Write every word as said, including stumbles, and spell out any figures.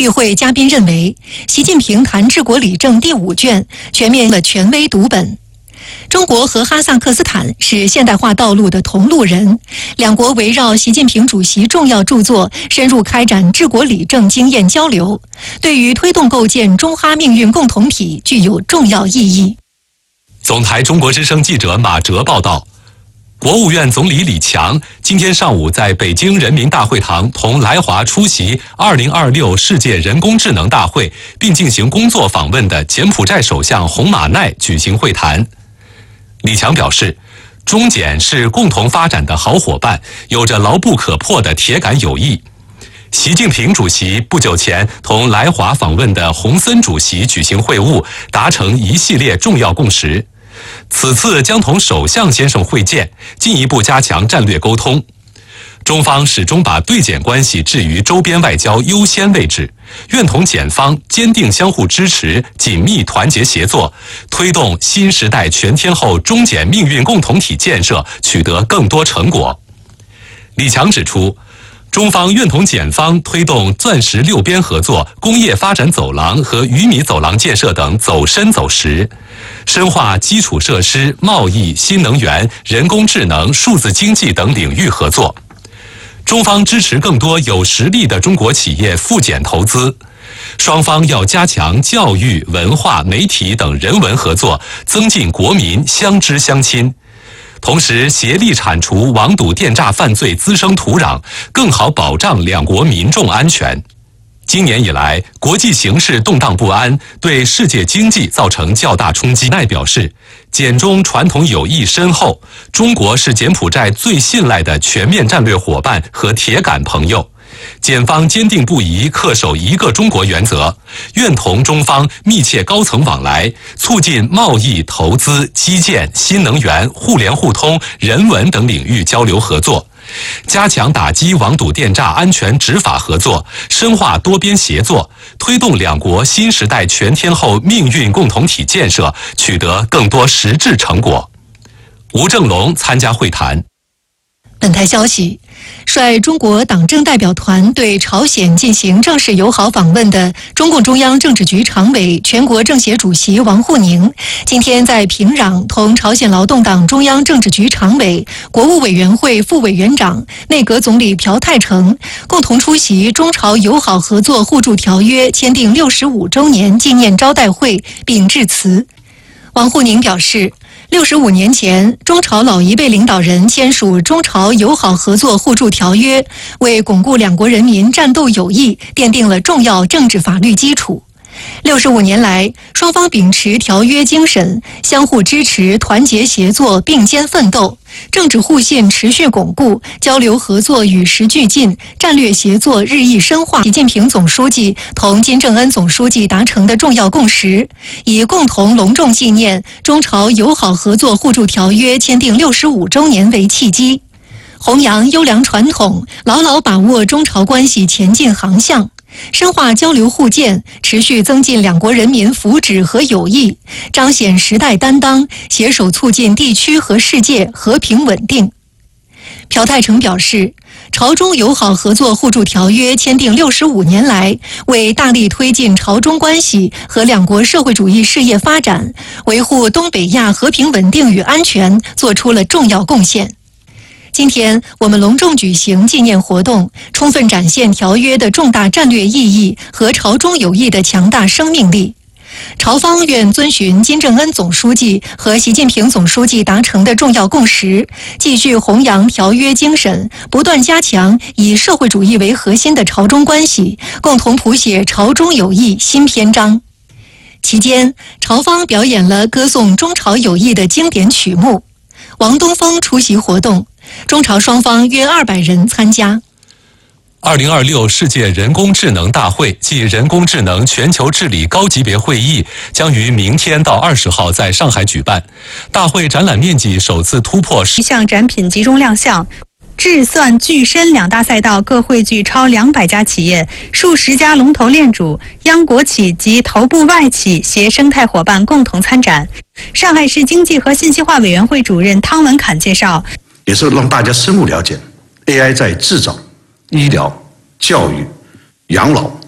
与会嘉宾认为，习近平谈治国理政第五卷全面了权威读本。中国和哈萨克斯坦是现代化道路的同路人，两国围绕习近平主席重要著作深入开展治国理政经验交流，对于推动构建中哈命运共同体具有重要意义。 总台中国之声记者马哲报道，国务院总理李强今天上午在北京人民大会堂同来华出席二零二六世界人工智能大会并进行工作访问的柬埔寨首相洪马奈举行会谈。李强表示，中柬是共同发展的好伙伴，有着牢不可破的铁杆友谊。习近平主席不久前同来华访问的洪森主席举行会晤，达成一系列重要共识。此次将同首相先生会见，进一步加强战略沟通。中方始终把对柬关系置于周边外交优先位置，愿同柬方坚定相互支持，紧密团结协作，推动新时代全天候中柬命运共同体建设取得更多成果。李强指出，中方愿同柬方推动钻石六边合作、工业发展走廊和鱼米走廊建设等走深走实，深化基础设施、贸易、新能源、人工智能、数字经济等领域合作。中方支持更多有实力的中国企业赴柬投资，双方要加强教育、文化、媒体等人文合作，增进国民相知相亲。同时，协力铲除网赌电诈犯罪滋生土壤，更好保障两国民众安全。今年以来，国际形势动荡不安，对世界经济造成较大冲击。奈表示，柬中传统友谊深厚，中国是柬埔寨最信赖的全面战略伙伴和铁杆朋友。柬方坚定不移恪守一个中国原则，愿同中方密切高层往来，促进贸易、投资、基建、新能源、互联互通、人文等领域交流合作，加强打击网赌电诈安全执法合作，深化多边协作，推动两国新时代全天候命运共同体建设取得更多实质成果。吴正龙参加会谈。 本台消息，率中国党政代表团对朝鲜进行正式友好访问的中共中央政治局常委、全国政协主席王沪宁，今天在平壤同朝鲜劳动党中央政治局常委、国务委员会副委员长、内阁总理朴泰成共同出席中朝友好合作互助条约签订六十五周年纪念招待会，并致辞。王沪宁表示，六十五年前，中朝老一辈领导人签署中朝友好合作互助条约，为巩固两国人民战斗友谊奠定了重要政治法律基础。六十五年来，双方秉持条约精神，相互支持、团结协作、并肩奋斗，政治互信持续巩固，交流合作与时俱进，战略协作日益深化。习近平总书记同金正恩总书记达成的重要共识，以共同隆重纪念中朝友好合作互助条约签订六十五周年为契机，弘扬优良传统，牢牢把握中朝关系前进航向，深化交流互鉴，持续增进两国人民福祉和友谊，彰显时代担当，携手促进地区和世界和平稳定。朴泰成表示，朝中友好合作互助条约签订六十五年来，为大力推进朝中关系和两国社会主义事业发展，维护东北亚和平稳定与安全做出了重要贡献。今天我们隆重举行纪念活动，充分展现条约的重大战略意义和朝中友谊的强大生命力。朝方愿遵循金正恩总书记和习近平总书记达成的重要共识，继续弘扬条约精神，不断加强以社会主义为核心的朝中关系，共同谱写朝中友谊新篇章。期间，朝方表演了歌颂中朝友谊的经典曲目。王东峰出席活动，中朝双方约二百人参加。 二零二六世界人工智能大会暨人工智能全球治理高级别会议将于明天到二十号在上海举办。大会展览面积首次突破一项展品集中亮相。智算具深两大赛道各汇聚超两百家企业、数十家龙头链主、央国企及头部外企携生态伙伴共同参展。上海市经济和信息化委员会主任汤文侃介绍， 也是让大家深入了解 A I 在制造、医疗、教育、养老、